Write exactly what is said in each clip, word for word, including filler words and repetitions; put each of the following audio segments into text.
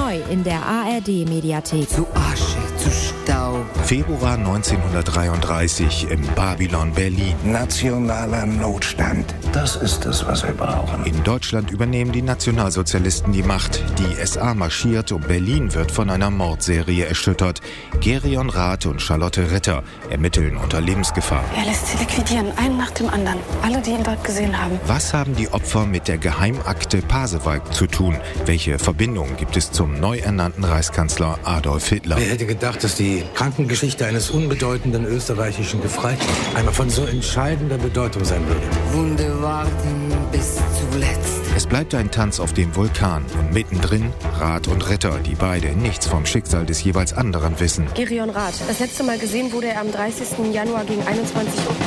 Neu in der A R D-Mediathek. Zu Asche, zu Staub. Februar neunzehnhundertdreiunddreißig im Babylon Berlin. Nationaler Notstand. Das ist es, was wir brauchen. In Deutschland übernehmen die Nationalsozialisten die Macht. Die S A marschiert und Berlin wird von einer Mordserie erschüttert. Gerion Rath und Charlotte Ritter ermitteln unter Lebensgefahr. Er lässt sie liquidieren, einen nach dem anderen. Alle, die ihn dort gesehen haben. Was haben die Opfer mit der Geheimakte Pasewalk zu tun? Welche Verbindungen gibt es zum neu ernannten Reichskanzler Adolf Hitler? Wer hätte gedacht, dass die Krankengeschichte eines unbedeutenden österreichischen Gefreiten einmal von so entscheidender Bedeutung sein würde? Wunde warten bis zuletzt. Es bleibt ein Tanz auf dem Vulkan und mittendrin Rath und Ritter, die beide nichts vom Schicksal des jeweils anderen wissen. Gerion Rath. Das letzte Mal gesehen wurde er am dreißigsten Januar gegen einundzwanzig Uhr.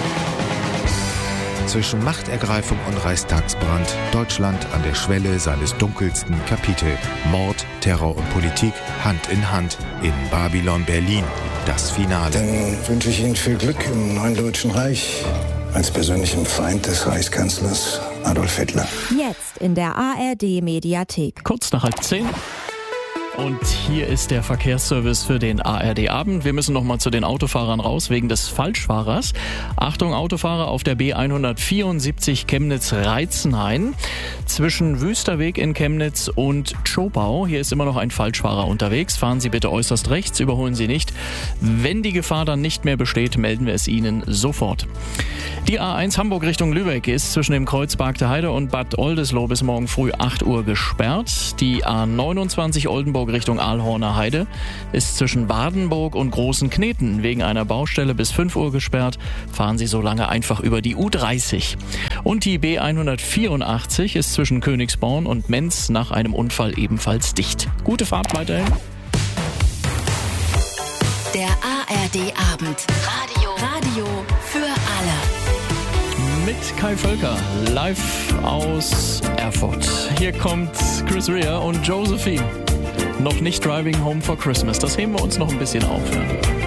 Zwischen Machtergreifung und Reichstagsbrand, Deutschland an der Schwelle seines dunkelsten Kapitel. Mord, Terror und Politik Hand in Hand in Babylon Berlin. Das Finale. Dann wünsche ich Ihnen viel Glück im neuen Deutschen Reich als persönlichem Feind des Reichskanzlers Adolf Hitler. Jetzt in der A R D-Mediathek. Kurz nach halb zehn. Und hier ist der Verkehrsservice für den A R D-Abend. Wir müssen noch mal zu den Autofahrern raus, wegen des Falschfahrers. Achtung, Autofahrer auf der B hundertvierundsiebzig Chemnitz-Reitzenhain. Zwischen Wüsterweg in Chemnitz und Tschopau. Hier ist immer noch ein Falschfahrer unterwegs. Fahren Sie bitte äußerst rechts, überholen Sie nicht. Wenn die Gefahr dann nicht mehr besteht, melden wir es Ihnen sofort. Die A eins Hamburg Richtung Lübeck ist zwischen dem Kreuz Bargteheide und Bad Oldesloe bis morgen früh acht Uhr gesperrt. Die A neunundzwanzig Oldenburg Richtung Aalhorner Heide ist zwischen Wadenburg und Großen Kneten wegen einer Baustelle bis fünf Uhr gesperrt. Fahren Sie so lange einfach über die U dreißig. Und die B hundertvierundachtzig ist zwischen Königsborn und Menz nach einem Unfall ebenfalls dicht. Gute Fahrt weiterhin. Der A R D-Abend. Radio. Radio für alle. Mit Kai Völker, live aus Erfurt. Hier kommt Chris Rea und Josephine. Noch nicht Driving Home for Christmas. Das heben wir uns noch ein bisschen auf. Ja.